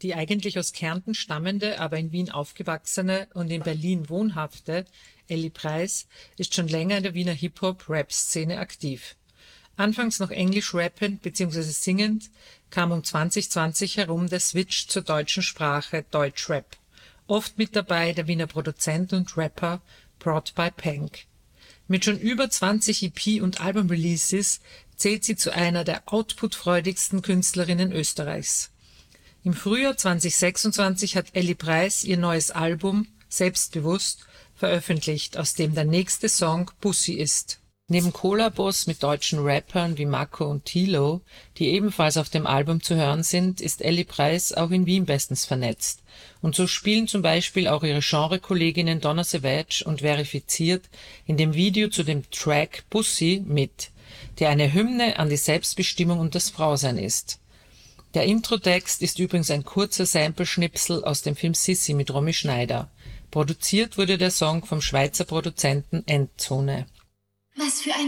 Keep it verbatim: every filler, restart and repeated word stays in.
Die eigentlich aus Kärnten stammende, aber in Wien aufgewachsene und in Berlin wohnhafte Elly Preis ist schon länger in der Wiener Hip-Hop-Rap-Szene aktiv. Anfangs noch Englisch rappend bzw. singend, kam um zwanzig zwanzig herum der Switch zur deutschen Sprache Deutschrap. Oft mit dabei der Wiener Produzent und Rapper Brought by Pank. Mit schon über zwanzig E P- und Album-Releases zählt sie zu einer der outputfreudigsten Künstlerinnen Österreichs. Im Frühjahr zwanzig sechsundzwanzig hat Elly Preis ihr neues Album Selbstbewusst veröffentlicht, aus dem der nächste Song Bussi ist. Neben Kollabos mit deutschen Rappern wie Mako und Tilo, die ebenfalls auf dem Album zu hören sind, ist Elly Preis auch in Wien bestens vernetzt. Und so spielen zum Beispiel auch ihre Genre-Kolleginnen Donna Savage und Verifiziert in dem Video zu dem Track Bussi mit, der eine Hymne an die Selbstbestimmung und das Frausein ist. Der Introtext ist übrigens ein kurzer Sample-Schnipsel aus dem Film Sissi mit Romy Schneider. Produziert wurde der Song vom Schweizer Produzenten Endzone. Was für ein